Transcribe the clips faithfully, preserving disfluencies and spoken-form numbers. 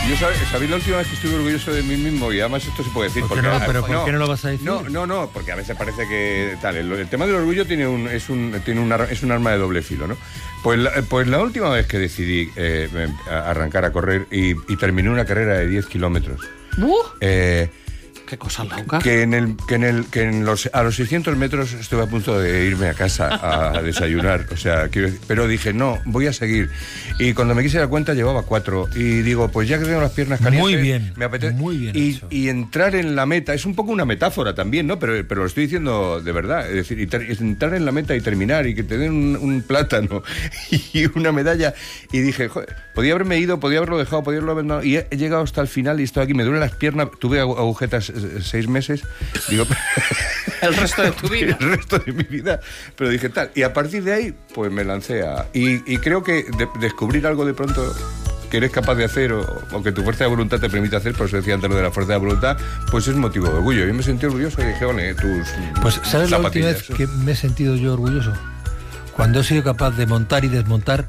Yo sabéis, ¿sabéis la última vez que estuve orgulloso de mí mismo? Y además esto se puede decir. ¿Por qué porque, no? ¿Pero no, por qué no lo vas a decir? No, no, no, porque a veces parece que tal. El, el tema del orgullo tiene un, es un, tiene una, es un arma de doble filo, ¿no? Pues la, pues la última vez que decidí eh, arrancar a correr y, y terminé una carrera de diez kilómetros. Uh. Eh, Qué cosa loca. Que en el que en el que en los a los seiscientos metros estuve a punto de irme a casa a desayunar, o sea, quiero decir, pero dije no, voy a seguir. Y cuando me quise dar cuenta llevaba cuatro y digo, pues ya que tengo las piernas calientes, muy bien, me apetece muy bien y, hecho. y entrar en la meta es un poco una metáfora también, ¿no? Pero pero lo estoy diciendo de verdad, es decir, y ter, entrar en la meta y terminar y que te den un, un plátano y una medalla y dije, joder, podía haberme ido, podía haberlo dejado, podía haberlo abandonado y he, he llegado hasta el final y estoy aquí, me duelen las piernas, tuve agujetas seis meses, digo, el resto de tu vida. El resto de mi vida, pero dije tal, y a partir de ahí, pues me lancé a... Y, y creo que de, descubrir algo de pronto que eres capaz de hacer o, o que tu fuerza de voluntad te permite hacer, por eso decía antes lo de la fuerza de voluntad, pues es motivo de orgullo. Yo me sentí orgulloso y dije, ole, tus Pues ¿sabes la última vez que me he sentido yo orgulloso? Cuando he sido capaz de montar y desmontar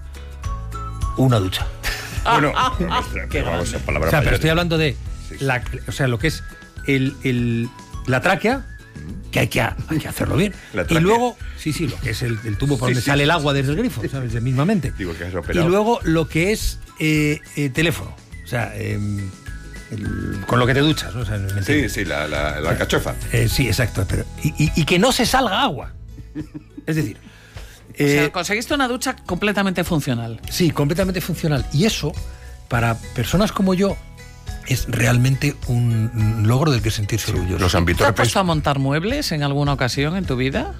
una ducha. Bueno, pero vamos a palabras o sea, pero mayores. estoy hablando de la, o sea, lo que es el, el, la tráquea, que hay que, hay que hacerlo bien. Y luego, sí, sí, lo que es el, el tubo por Sí, donde sí. sale el agua desde el grifo, ¿sabes? De mismamente. Digo que has Y operado. luego lo que es eh, eh, teléfono. O sea, eh, el, con lo que te duchas, ¿no? O sea, ¿me Sí, entiendes? sí, la, la, la cachofa. Eh, sí, exacto. Pero, y, y, y que no se salga agua. Es decir... O sea, eh, conseguiste una ducha completamente funcional. Sí, completamente funcional. Y eso, para personas como yo, es realmente un logro del que sentirse orgulloso. Los ¿Te ámbitos has puesto a montar muebles en alguna ocasión en tu vida?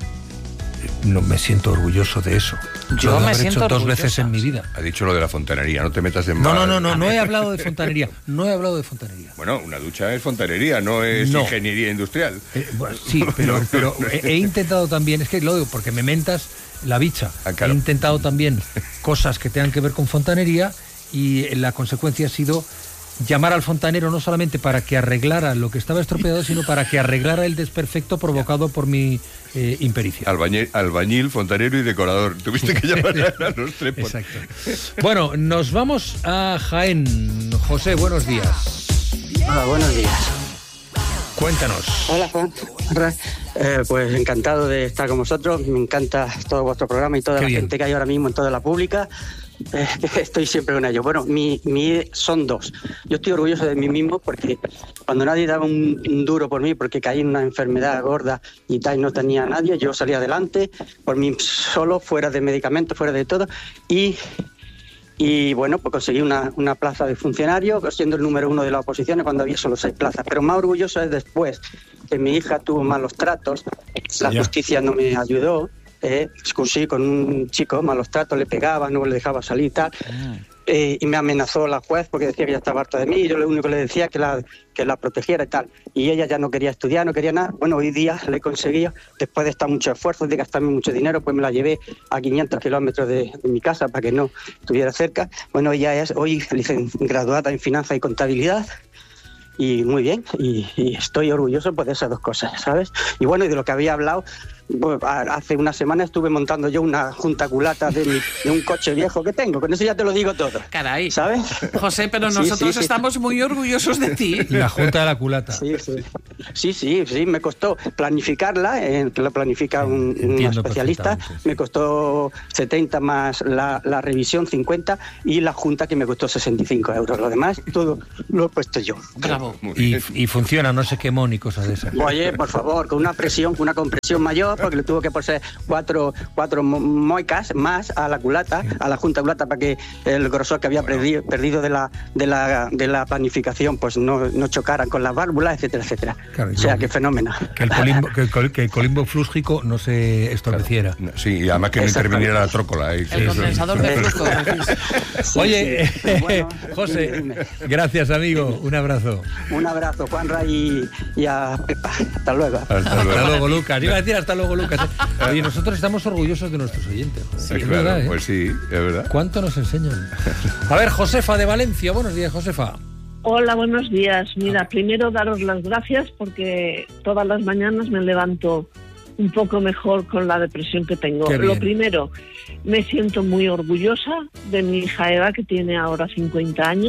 No me siento orgulloso de eso. Yo Lo de me haber siento hecho dos orgullosa. veces en mi vida. Ha dicho lo de la fontanería, no te metas en No, mal. no, no, no, no he hablado de fontanería. No he hablado de fontanería. Bueno, una ducha es fontanería, no es No. ingeniería industrial. Eh, bueno, sí, pero, No, pero no, no. he, he intentado también, es que lo digo porque me mentas la bicha. Ah, claro. He intentado también cosas que tengan que ver con fontanería y la consecuencia ha sido llamar al fontanero no solamente para que arreglara lo que estaba estropeado, sino para que arreglara el desperfecto provocado por mi eh, impericia. Albañil, albañil, fontanero y decorador. Tuviste que llamar a los tres. Por... Exacto. Bueno, nos vamos a Jaén. José, buenos días. Hola, buenos días. Cuéntanos. Hola, Juan. Eh, pues encantado de estar con vosotros. Me encanta todo vuestro programa y toda Qué la bien. gente que hay ahora mismo en toda la pública. Eh, estoy siempre con ellos. Bueno, mi, mi son dos. Yo estoy orgulloso de mí mismo porque cuando nadie daba un, un duro por mí, porque caí en una enfermedad gorda y tal, y no tenía a nadie, yo salí adelante por mí solo, fuera de medicamentos, fuera de todo. Y... Y bueno, pues conseguí una, una plaza de funcionario, siendo el número uno de la oposición cuando había solo seis plazas. Pero más orgulloso es después que mi hija tuvo malos tratos, la Ya. justicia no me ayudó, eh, discursí con un chico, malos tratos, le pegaba, no le dejaba salir y tal. Eh, y me amenazó la juez porque decía que ya estaba harta de mí y yo lo único que le decía que la, que la protegiera y tal. Y ella ya no quería estudiar, no quería nada. Bueno, hoy día le he conseguido, después de estar mucho esfuerzo, de gastarme mucho dinero, pues me la llevé a quinientos kilómetros de, de mi casa para que no estuviera cerca. Bueno, ella es hoy licen- graduada en Finanzas y Contabilidad. Y muy bien, y, y estoy orgulloso pues, de esas dos cosas, ¿sabes? Y bueno, y de lo que había hablado, pues, a- hace una semana estuve montando yo una junta culata de, mi- de un coche viejo que tengo, con eso ya te lo digo todo, Caray. ¿sabes? José, pero Sí, nosotros sí, sí. estamos muy orgullosos de ti. La Junta de la Culata. Sí, sí, sí, sí, sí, me costó planificarla, eh, que lo planifica un, un Entiendo especialista, perfectamente, sí. me costó setenta más la, la revisión cincuenta y la junta que me costó sesenta y cinco euros, lo demás todo lo he puesto yo. Bravo. Muy Y, bien. y funciona, no se quemó ni cosas de esas. Oye, por favor, con una presión, con una compresión mayor, porque le tuvo que poner cuatro, cuatro mo- moicas más a la culata, a la junta culata, para que el grosor que había perdido, perdido de la de la de la planificación, pues no, no chocaran con las válvulas, etcétera, etcétera. Claro, o sea, yo- qué fenómeno. Que el colimbo, que el, col- que el colimbo flúsgico no se estorpeciera. No, sí, y además que no Exactamente. interviniera la trócola. ¿eh? El Eso- condensador de flujo. decís. Sí, Oye, sí. Pero bueno, José, dime, dime. gracias amigo, un abrazo. Un abrazo, Juanra, y, y a Pepa. Hasta luego. Hasta Hasta luego. luego, Lucas. Iba a decir hasta luego, Lucas. Oye, nosotros estamos orgullosos de nuestros oyentes. joder. Sí, Es claro, verdad, ¿eh? pues sí, es verdad. ¿Cuánto nos enseñan? A ver, Josefa de Valencia. Buenos días, Josefa. Hola, buenos días. Mira, primero daros las gracias porque todas las mañanas me levanto un poco mejor con la depresión que tengo. Qué bien. Lo primero, me siento muy orgullosa de mi hija Eva, que tiene ahora cincuenta años,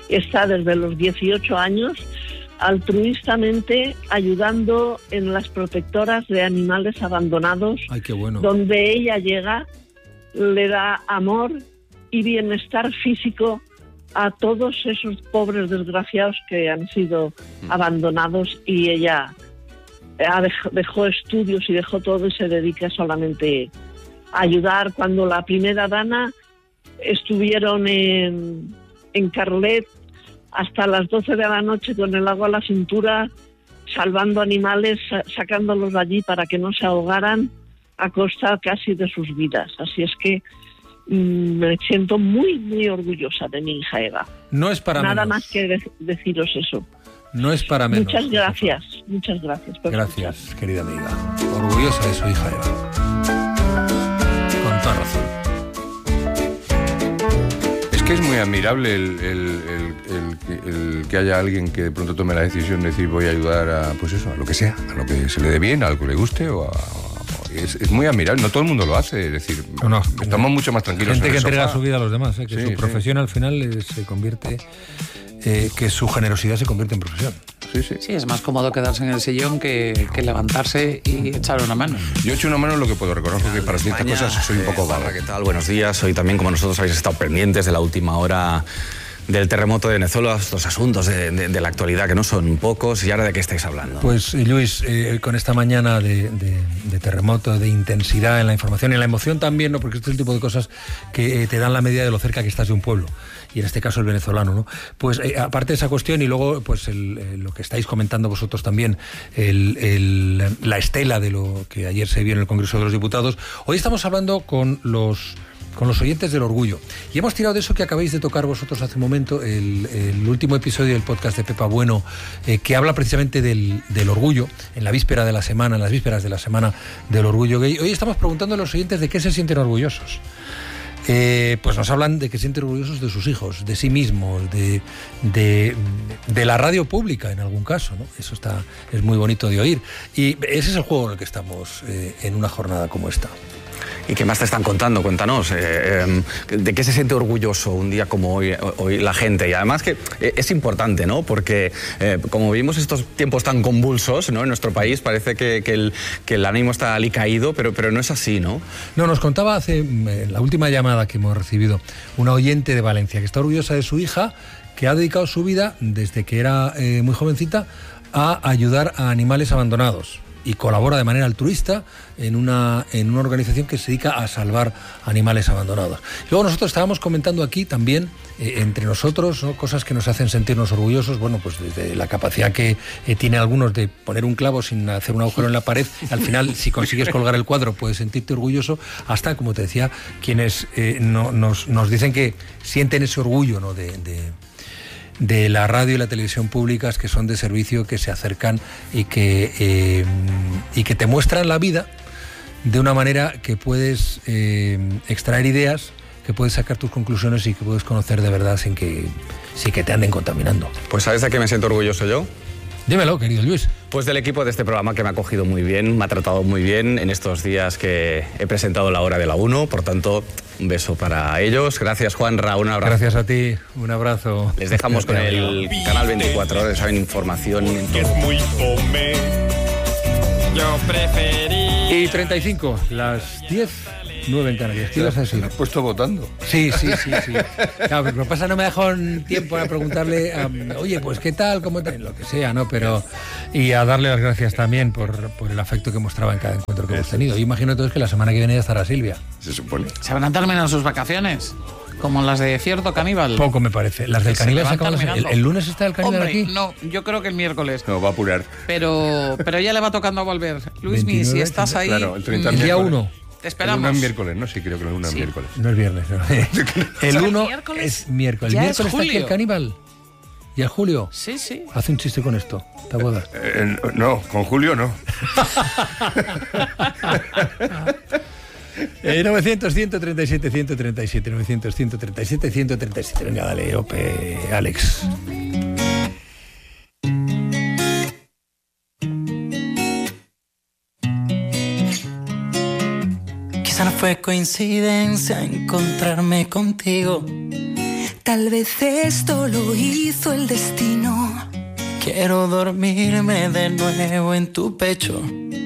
está desde los dieciocho años altruistamente ayudando en las protectoras de animales abandonados. Ay, qué bueno. Donde ella llega, le da amor y bienestar físico a todos esos pobres desgraciados que han sido abandonados, y ella dejó estudios y dejó todo y se dedica solamente a ayudar. Cuando la primera dana estuvieron en, en Carlet hasta las doce de la noche con el agua a la cintura, salvando animales, sacándolos de allí para que no se ahogaran a costa casi de sus vidas. Así es que mmm, me siento muy, muy orgullosa de mi hija Eva. No es para Nada menos. más que de- deciros eso. No es para menos. Muchas gracias, muchas gracias. por Gracias, escuchar. querida amiga. Orgullosa de su hija Eva. Con toda razón. Es que es muy admirable el, el- el- el que- el que haya alguien que de pronto tome la decisión de decir voy a ayudar a, pues eso, a lo que sea, a lo que se le dé bien, a lo que le guste o a... o- es, es muy admirable, no todo el mundo lo hace, es decir, No, no. estamos mucho más tranquilos Gente en que el entrega sofá. su vida a los demás, ¿eh? que Sí, su sí. profesión al final eh, se convierte, eh, que su generosidad se convierte en profesión. Sí, sí. Sí, es más cómodo quedarse en el sillón que, que levantarse y echar una mano. Yo echo una mano en lo que puedo, reconozco que para ciertas España, cosas soy un poco eh, vago. Juanra, ¿qué tal? Buenos días. Hoy también, como nosotros habéis estado pendientes de la última hora del terremoto de Venezuela, estos asuntos de, de- de la actualidad que no son pocos. ¿Y ahora de qué estáis hablando? Pues eh, Luis, eh, con esta mañana de, de- de terremoto, de intensidad en la información y en la emoción también, ¿no? Porque este es el tipo de cosas que eh, te dan la medida de lo cerca que estás de un pueblo, y en este caso el venezolano, ¿no? Pues eh, aparte de esa cuestión y luego pues el, eh, lo que estáis comentando vosotros también, el- el- la estela de lo que ayer se vio en el Congreso de los Diputados, hoy estamos hablando con los... con los oyentes del orgullo. Y hemos tirado de eso que acabáis de tocar vosotros hace un momento, el, el último episodio del podcast de Pepa Bueno, eh, que habla precisamente del, del orgullo, en la víspera de la semana, en las vísperas de la semana del orgullo gay. Hoy estamos preguntando a los oyentes de qué se sienten orgullosos. Eh, pues nos hablan de que se sienten orgullosos de sus hijos, de sí mismos, de, de, de la radio pública en algún caso, ¿no? Eso está, es muy bonito de oír. Y ese es el juego en el que estamos eh, en una jornada como esta. ¿Y qué más te están contando? Cuéntanos. eh, eh, ¿De qué se siente orgulloso un día como hoy, hoy la gente? Y además que eh, es importante, ¿no? Porque eh, como vivimos estos tiempos tan convulsos, ¿no? En nuestro país parece que, que, el, que el ánimo está alicaído, pero, pero no es así, ¿no? No, nos contaba hace, en la última llamada que hemos recibido, una oyente de Valencia que está orgullosa de su hija, que ha dedicado su vida, desde que era eh, muy jovencita, a ayudar a animales abandonados. Y colabora de manera altruista en una, en una organización que se dedica a salvar animales abandonados. Luego nosotros estábamos comentando aquí también, eh, entre nosotros, ¿no? Cosas que nos hacen sentirnos orgullosos, bueno, pues desde la capacidad que eh, tiene algunos de poner un clavo sin hacer un agujero en la pared, al final si consigues colgar el cuadro puedes sentirte orgulloso, hasta, como te decía, quienes eh, no, nos, nos dicen que sienten ese orgullo, ¿no? de, de de la radio y la televisión públicas, que son de servicio, que se acercan y que, eh, y que te muestran la vida de una manera que puedes eh, extraer ideas, que puedes sacar tus conclusiones y que puedes conocer de verdad sin que, sin que te anden contaminando. Pues ¿sabes de qué me siento orgulloso yo? Dímelo, querido Luis. Pues del equipo de este programa, que me ha acogido muy bien, me ha tratado muy bien en estos días que he presentado La Hora de la Uno. Por tanto, un beso para ellos. Gracias, Juanra, un abrazo. Gracias a ti, un abrazo. Les dejamos con el canal veinticuatro horas, saben, información en Que es todo. muy fome. Yo preferí. Y treinta y cinco, las diez, nueve en Canarias. ¿Qué ibas a decir? Me has puesto votando. Sí, sí, sí, sí. Claro, pero lo que pasa, no me dejó tiempo a preguntarle, a, oye, pues qué tal, cómo tal, lo que sea, ¿no? Pero, y a darle las gracias también por, por el afecto que mostraba en cada encuentro que hemos tenido. Yo imagino entonces que la semana que viene ya estará Silvia. Se supone. ¿Se habrán terminado sus vacaciones? Como las de Cierto Caníbal. Poco me parece. Las del Que se caníbal se levantan acaban de- el, mirando. el lunes está el caníbal Hombre, aquí. no, yo creo que el miércoles. No, va a apurar. Pero, pero ya le va tocando volver. Luismi, si veintinueve, estás ahí, Claro, el treinta El mm, día miércoles. uno. te El esperamos. uno es miércoles, ¿no? Sí, creo que el uno es Sí. miércoles. No es viernes, no. El ¿El uno miércoles? es miércoles. Ya El es miércoles está aquí el julio. caníbal. ¿Y el Julio? Sí, sí. Hace un chiste con esto. ¿Te acuerdas? Eh, no, con Julio no. Eh, novecientos, ciento treinta y siete, ciento treinta y siete, novecientos, ciento treinta y siete, ciento treinta y siete. Venga, dale, Ope, Alex. Quizá no fue coincidencia encontrarme contigo. Tal vez esto lo hizo el destino. Quiero dormirme de nuevo en tu pecho.